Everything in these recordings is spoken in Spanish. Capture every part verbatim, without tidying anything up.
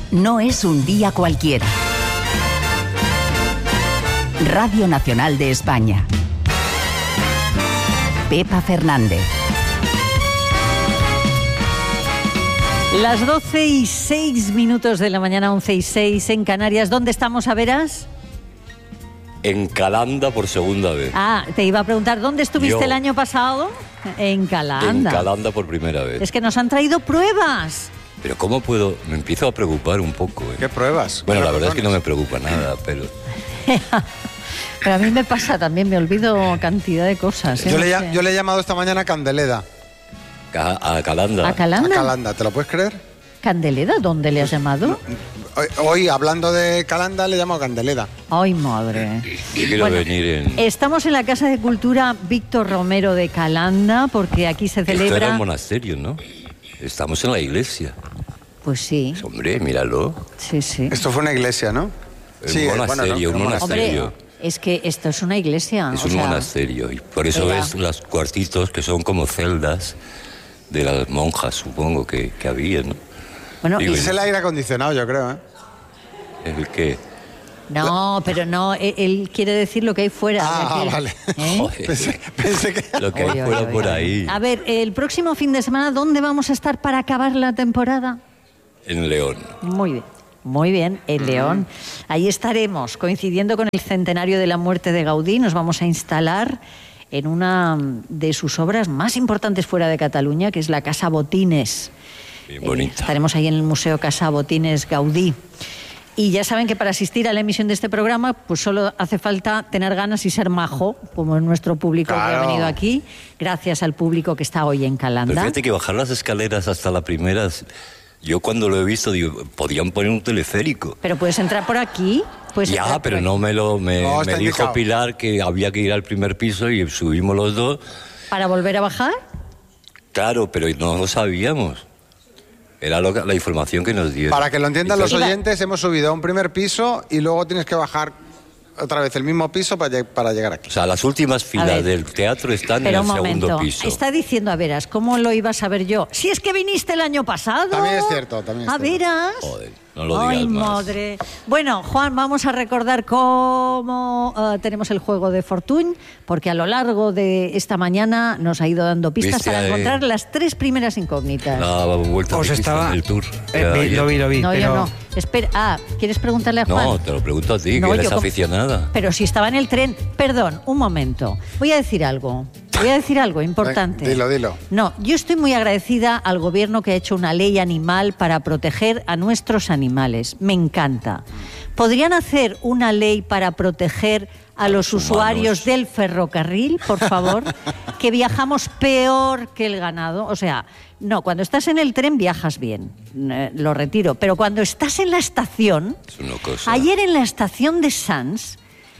no es un día cualquiera. Radio Nacional de España. Pepa Fernández. Las doce y seis minutos de la mañana, once y seis en Canarias. ¿Dónde estamos, a veras? En Calanda por segunda vez. Ah, te iba a preguntar, ¿dónde estuviste Yo. el año pasado? En Calanda. En Calanda por primera vez. Es que nos han traído pruebas. Pero ¿cómo puedo? Me empiezo a preocupar un poco. ¿eh? ¿Qué pruebas? Bueno, ¿Qué la verdad es que no razones? me preocupa nada, pero... Pero a mí me pasa también, me olvido cantidad de cosas. ¿eh? Yo No le, sé. ll- yo le he llamado esta mañana Candeleda. A, a Calanda. ¿A Calanda? A Calanda, ¿te lo puedes creer? ¿Candeleda? ¿Dónde le has llamado? Hoy, hoy, hablando de Calanda, le llamo Candeleda. Ay, madre. Yo quiero Bueno, venir en... Estamos en la Casa de Cultura Víctor Romero de Calanda, porque aquí se Esto era celebra... un monasterio, ¿no? Estamos en la iglesia. Pues sí, Hombre, míralo. sí, sí. Esto fue una iglesia, ¿no? Un monasterio, ¿no? un monasterio. Hombre, es que esto es una iglesia. Es o un sea, monasterio. Y por eso era- ves los cuartitos que son como celdas de las monjas, supongo, que, que había, ¿no? Bueno, Digo, y- Es el aire acondicionado, yo creo, ¿eh? El que... no, pero no, él, él quiere decir lo que hay fuera. Ah, es decir, vale. ¿eh? Joder, Pensé, pensé que... lo que hay Oye, fuera oye, por oye. ahí. A ver, el próximo fin de semana, ¿dónde vamos a estar para acabar la temporada? En León. Muy bien. Muy bien, en León. Ahí estaremos, coincidiendo con el centenario de la muerte de Gaudí. Nos vamos a instalar en una de sus obras más importantes fuera de Cataluña, que es la Casa Botines. Bien Eh, bonita. estaremos ahí en el Museo Casa Botines Gaudí. Y ya saben que para asistir a la emisión de este programa, pues solo hace falta tener ganas y ser majo, como es nuestro público que ha Claro. venido aquí, gracias al público que está hoy en Pero Calanda. fíjate que bajar las escaleras hasta la primera, yo cuando lo he visto, digo, podrían poner un teleférico. Pero puedes entrar por aquí. Puedes Ya, entrar pero por no aquí. me lo me, No, me está dijo indicado. Pilar que había que ir al primer piso y subimos los dos. ¿Para volver a bajar? Claro, pero no lo sabíamos. Era lo que- la información que nos dio. Para que lo entiendan Y los claro, Iba- oyentes, hemos subido a un primer piso y luego tienes que bajar otra vez el mismo piso para, lleg- para llegar aquí. O sea, las últimas ver. filas del teatro están Pero en un el segundo momento, piso. está diciendo a veras, ¿cómo lo iba a saber yo? Si es que viniste el año pasado. También es cierto, también es A cierto. veras. Joder, no lo Ay, digas más. madre. Bueno, Juan, vamos a recordar cómo eh, tenemos el juego de Fortune, porque a lo largo de esta mañana nos ha ido dando pistas Viste, para eh, encontrar las tres primeras incógnitas. La vuelta Os ciclista estaba... en el tour. Eh, Era vi- ayer. lo vi, lo vi. no, pero... yo no. Espera, ah, ¿quieres preguntarle a Juan? No, te lo pregunto a ti, No, que yo eres como- aficionada. Pero si estaba en el tren, perdón, un momento. Voy a decir algo. Voy a decir algo importante. Dilo, dilo. No, yo estoy muy agradecida al gobierno que ha hecho una ley animal para proteger a nuestros animales. Me encanta. ¿Podrían hacer una ley para proteger a los los usuarios humanos. del ferrocarril, por favor? Que viajamos peor que el ganado. O sea, no, cuando estás en el tren viajas bien, eh, lo retiro. Pero cuando estás en la estación, Es una cosa. ayer en la estación de Sants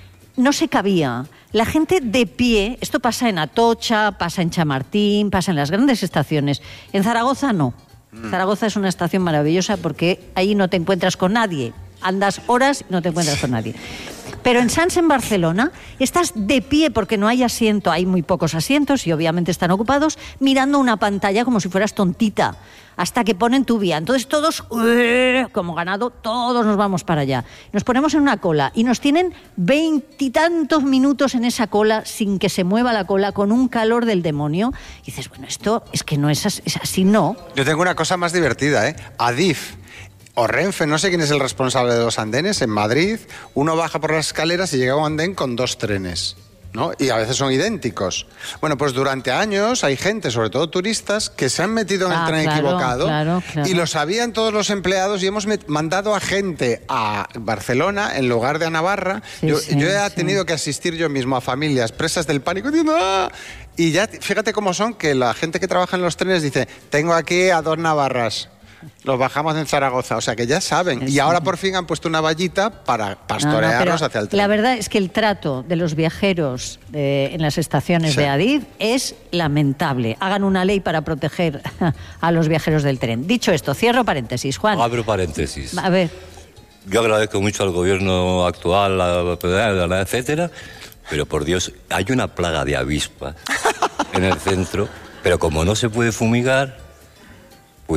no se cabía. La gente de pie, esto pasa en Atocha, pasa en Chamartín, pasa en las grandes estaciones. En Zaragoza no. Zaragoza es una estación maravillosa porque ahí no te encuentras con nadie. Andas horas y no te encuentras con nadie. Pero en Sants, en Barcelona, estás de pie porque no hay asiento, hay muy pocos asientos y obviamente están ocupados, mirando una pantalla como si fueras tontita, hasta que ponen tu vía. Entonces todos, ¡ueh!, como ganado, todos nos vamos para allá. Nos ponemos en una cola y nos tienen veintitantos minutos en esa cola sin que se mueva la cola, con un calor del demonio. Y dices, bueno, esto es que no es así, es así no. Yo tengo una cosa más divertida, ¿eh? Adif o Renfe, no sé quién es el responsable de los andenes, en Madrid, uno baja por las escaleras y llega a un andén con dos trenes, ¿no? Y a veces son idénticos. Bueno, pues durante años hay gente, sobre todo turistas, que se han metido en Ah, el tren claro, equivocado claro, claro. y lo sabían todos los empleados y hemos met- mandado a gente a Barcelona en lugar de a Navarra. Sí, yo, sí, yo he sí. tenido que asistir yo mismo a familias presas del pánico diciendo ¡ah! Y ya, fíjate cómo son, que la gente que trabaja en los trenes dice, tengo aquí a dos navarras. Los bajamos en Zaragoza, o sea que ya saben. Sí. Y ahora por fin han puesto una vallita para No, no, pastorearlos pero hacia el tren. la verdad es que el trato de los viajeros eh, en las estaciones Sí. de Adif es lamentable. Hagan una ley para proteger a los viajeros del tren. Dicho esto, cierro paréntesis, Juan. Abro paréntesis. A ver, Yo agradezco mucho al gobierno actual, a- a- etcétera, pero por Dios, hay una plaga de avispas en el centro, pero como no se puede fumigar, pues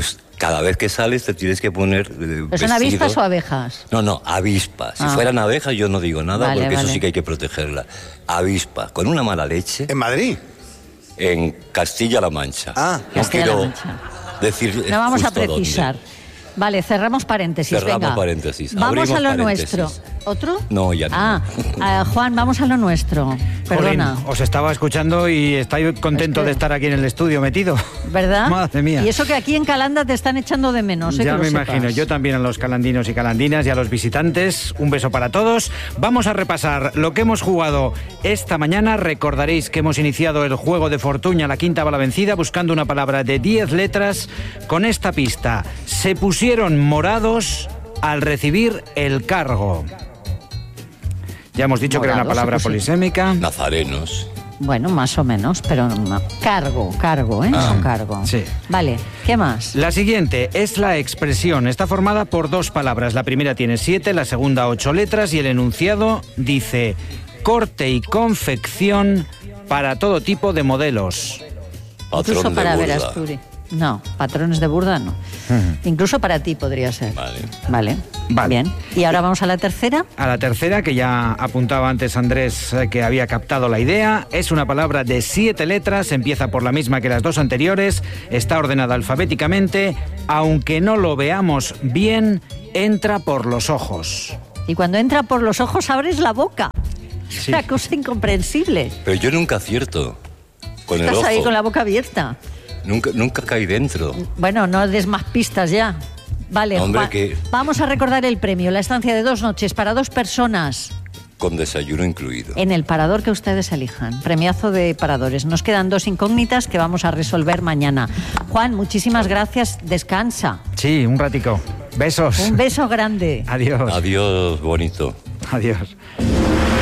cada vez que sales te tienes que poner eh, ¿Pero son avispas o abejas? No, no, avispas. Si Ah. fueran abejas yo no digo nada, Vale, porque vale. eso sí que hay que protegerla. Avispa, con una mala leche, ¿En Madrid? en Castilla-La Mancha. Ah. no Castilla-La quiero Mancha. decir No vamos a justo dónde. precisar. Vale, cerramos paréntesis. Cerramos venga. paréntesis. Vamos Abrimos a lo paréntesis. nuestro. ¿Otro? No, ya no. Ah, ah, Juan, vamos a lo nuestro. Perdona. Jolín, os estaba escuchando y estoy contento Es que- de estar aquí en el estudio metido. ¿Verdad? Madre mía. Y eso que aquí en Calanda te están echando de menos. ¿eh? Ya que lo me sepas. imagino, yo también a los calandinos y calandinas y a los visitantes, un beso para todos. Vamos a repasar lo que hemos jugado esta mañana. Recordaréis que hemos iniciado el juego de Fortuña, la quinta bala vencida, buscando una palabra de diez letras con esta pista. Se pusieron morados al recibir el cargo. Ya hemos dicho que era una Morados, palabra se pusieron. polisémica. Nazarenos. Bueno, más o menos, pero no. Cargo, cargo, ¿eh? Ah, Son cargo. sí. Vale, ¿qué más? La siguiente es la expresión. Está formada por dos palabras. La primera tiene siete, la segunda ocho letras y el enunciado dice corte y confección para todo tipo de modelos. Patrón Incluso de para burda. Verasturi. No, patrones de burda no. Incluso para ti podría ser. Vale. Vale. Vale. Bien. Y ahora vamos a la tercera. A la tercera, que ya apuntaba antes Andrés eh, que había captado la idea, es una palabra de siete letras, empieza por la misma que las dos anteriores, está ordenada alfabéticamente, aunque no lo veamos bien, entra por los ojos. Y cuando entra por los ojos abres la boca. Sí. Es una cosa incomprensible. Pero yo nunca acierto con el Estás ojo. ahí con la boca abierta. Nunca, nunca caí dentro. Bueno, no des más pistas ya. Vale, Hombre, Juan, que- vamos a recordar el premio, la estancia de dos noches para dos personas Con desayuno incluido. en el parador que ustedes elijan. Premiazo de paradores. Nos quedan dos incógnitas que vamos a resolver mañana. Juan, muchísimas gracias. Descansa. Sí, un ratico. Besos. Un beso grande. Adiós. Adiós, bonito. Adiós.